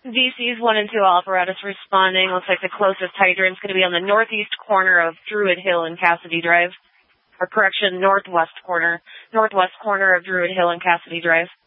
VC's 1 and 2 apparatus responding. Looks like the closest hydrant's going to be on the northeast corner of Druid Hill and Cassidy Drive. Or correction, northwest corner of Druid Hill and Cassidy Drive.